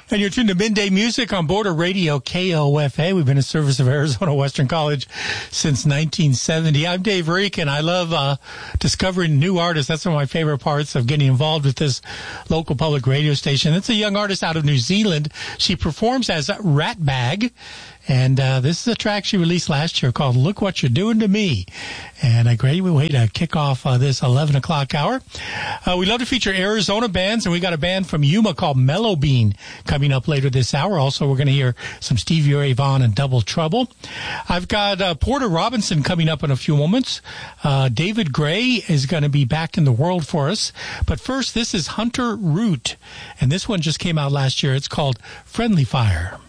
And you're tuned to Midday Music on Border Radio KOFA. We've been in service of Arizona Western College since 1970. I'm Dave Reek, and I love discovering new artists. That's one of my favorite parts of getting involved with this local public radio station. It's a young artist out of New Zealand. She performs as Ratbag. And this is a track she released last year called Look What You're Doing to Me. And a great way to kick off this 11 o'clock hour. We love to feature Arizona bands, and we got a band from Yuma called Mellow Bean coming up later this hour. Also, we're going to hear some Stevie Ray Vaughan and Double Trouble. I've got Porter Robinson coming up in a few moments. David Gray is going to be back in the world for us. But first, this is Hunter Root. And this one just came out last year. It's called Friendly Fire.